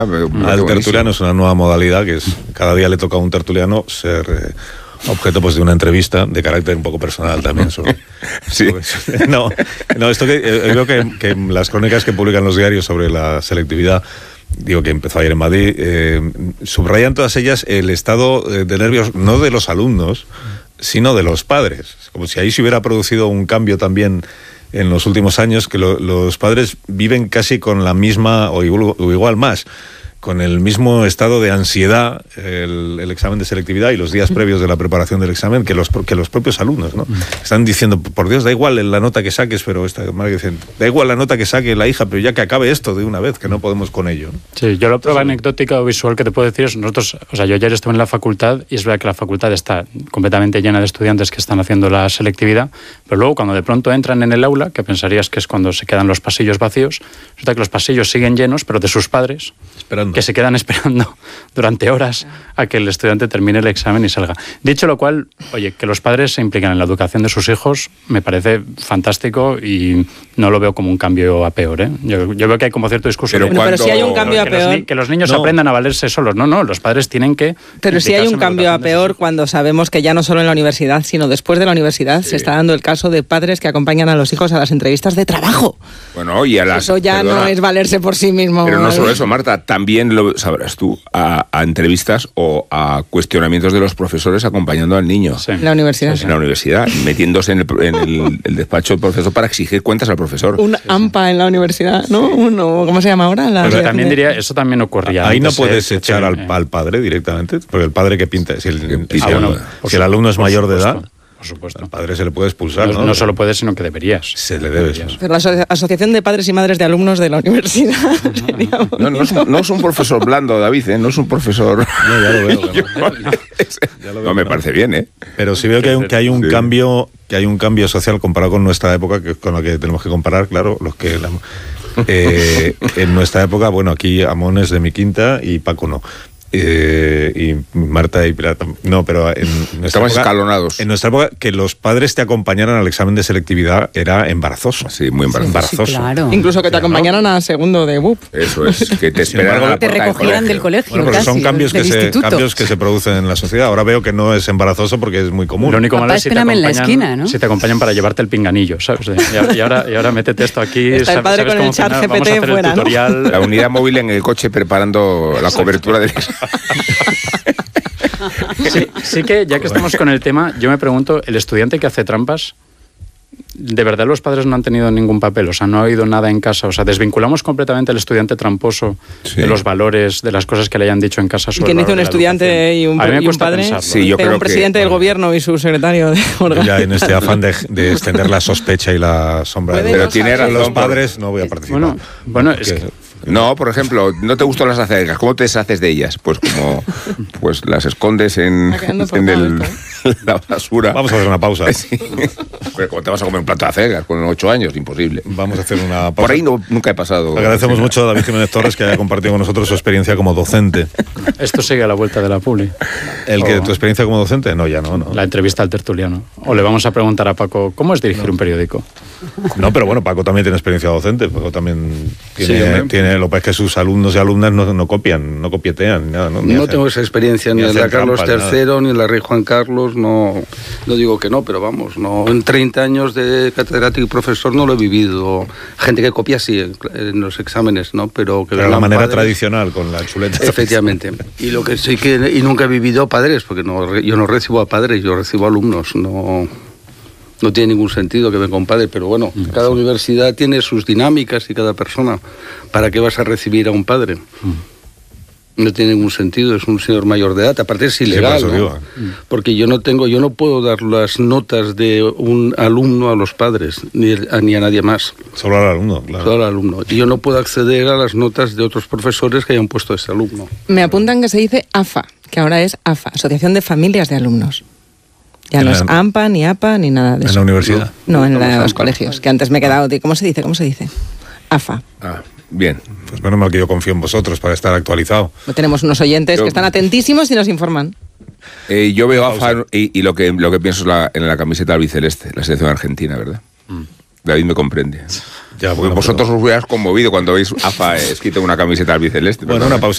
Al tertuliano es una nueva modalidad que es cada día le toca a un tertuliano ser objeto pues de una entrevista de carácter un poco personal también sobre, sí. Esto que veo que las crónicas que publican los diarios sobre la selectividad, digo que empezó ayer en Madrid, subrayan todas ellas el estado de nervios no de los alumnos sino de los padres, como si ahí se hubiera producido un cambio también en los últimos años, que los padres viven casi con la misma, o igual más, con el mismo estado de ansiedad el examen de selectividad y los días previos de la preparación del examen que los propios alumnos, ¿no? Están diciendo, por Dios, da igual la nota que saques, pero esta madre dice, da igual la nota que saque la hija, pero ya que acabe esto de una vez, que no podemos con ello, ¿no? Sí, yo la prueba anecdótica o visual que te puedo decir es, nosotros, o sea, yo ayer estuve en la facultad y es verdad que la facultad está completamente llena de estudiantes que están haciendo la selectividad, pero luego cuando de pronto entran en el aula, que pensarías que es cuando se quedan los pasillos vacíos, resulta que los pasillos siguen llenos, pero de sus padres, esperando, que se quedan esperando durante horas a que el estudiante termine el examen y salga. Dicho lo cual, oye, que los padres se implican en la educación de sus hijos me parece fantástico y no lo veo como un cambio a peor, ¿eh? Yo veo que hay como cierto discurso pero si hay un cambio a peor, que los niños aprendan a valerse solos. No, los padres tienen que... Pero si hay un cambio a peor cuando sabemos que ya no solo en la universidad, sino después de la universidad se está dando el caso de padres que acompañan a los hijos a las entrevistas de trabajo. Bueno, y a las... Eso ya no es valerse por sí mismo. Pero no solo eso, Marta, también lo sabrás tú, a entrevistas o a cuestionamientos de los profesores acompañando al niño. Sí. En la universidad. En la universidad, metiéndose en el despacho del profesor para exigir cuentas al profesor. Un AMPA en la universidad, ¿no? ¿Cómo se llama ahora? Pero también diría, eso también ocurría. Ahí no puedes echar al padre directamente, porque el padre que pinta, si el alumno es mayor de edad, por supuesto, al padde se le puede expulsar, ¿no? No solo puedes, sino que deberías. Se le debe expulsar. Pero la Asociación de Padres y Madres de Alumnos de la Universidad. No es un profesor blando, David, ¿eh? No es un profesor... No, ya lo veo. No, me parece bien, ¿eh? Pero sí veo que hay un cambio, que hay un cambio social comparado con nuestra época, que con la que tenemos que comparar, claro, los que... en nuestra época, bueno, aquí Amón es de mi quinta y Paco no. Y Marta y Pilar no, pero estamos escalonados. En nuestra época, que los padres te acompañaran al examen de selectividad era embarazoso. Sí, muy embarazoso. Sí, claro. Incluso que te acompañaran a segundo de BUP. Eso es, que te esperaran. Te recogieran del colegio. Bueno, pero son cambios cambios que se producen en la sociedad. Ahora veo que no es embarazoso porque es muy común. Lo único malo es en la esquina, ¿no? si te acompañan para llevarte el pinganillo, ¿sabes? Y ahora métete esto aquí. Está el padre con el chat GPT fuera, ¿no? La unidad móvil en el coche preparando la cobertura del... Sí que, ya que estamos con el tema, yo me pregunto, el estudiante que hace trampas, ¿de verdad los padres no han tenido ningún papel? O sea, no ha oído nada en casa. O sea, desvinculamos completamente al estudiante tramposo de los valores, de las cosas que le hayan dicho en casa sobre... ¿Quién dice un estudiante y un padre? Sí, yo creo un presidente del gobierno y su secretario de órgano. Ya en este afán de extender la sospecha y la sombra de... Pero tiene razón, los padres, no voy a participar. Bueno, es que... No, por ejemplo, no te gustan las acelgas, ¿cómo te deshaces de ellas? Pues las escondes en la basura. Vamos a hacer una pausa. Sí. Pero ¿cómo te vas a comer un plato de acelgas con 8 años? Imposible. Vamos a hacer una pausa. Por ahí nunca he pasado. Agradecemos mucho a David Jiménez Torres que haya compartido con nosotros su experiencia como docente. Esto sigue a la vuelta de la publi. ¿Tu experiencia como docente? No, ya no. La entrevista al tertuliano. O le vamos a preguntar a Paco, ¿cómo es dirigir un periódico? No, pero bueno, Paco también tiene experiencia docente. Paco también tiene lo que es que sus alumnos y alumnas no copian, no copietean. Nada, no tengo esa experiencia ni en la Carlos III ni en la Rey Juan Carlos. No digo que no, pero vamos, no, en 30 años de catedrático y profesor no lo he vivido. Gente que copia sí en los exámenes, ¿no? Pero la manera tradicional, con la chuleta. Efectivamente. Y lo que sí que... Y nunca he vivido padres, porque yo no recibo a padres, yo recibo alumnos. No tiene ningún sentido que venga un padre, pero bueno, cada universidad tiene sus dinámicas y cada persona. ¿Para qué vas a recibir a un padre? No tiene ningún sentido, es un señor mayor de edad, aparte es ilegal, sí, ¿no? Porque yo no puedo dar las notas de un alumno a los padres, ni a nadie más. Solo al alumno, claro. Solo al alumno. Y yo no puedo acceder a las notas de otros profesores que hayan puesto a ese alumno. Me apuntan que se dice AFA, que ahora es AFA, Asociación de Familias de Alumnos. Ya no es AMPA, ni APA, ni nada de eso. ¿En la universidad? No, en los colegios, que antes me he quedado... ¿Cómo se dice? AFA. Bien. Pues menos mal que yo confío en vosotros para estar actualizado. Tenemos unos oyentes que están atentísimos y nos informan. Yo veo AFA y lo que pienso es en la camiseta albiceleste, la selección argentina, ¿verdad? David me comprende. Ya, bueno, vosotros os hubieras conmovido cuando veis AFA escrito en una camiseta albiceleste. Bueno, una pausa.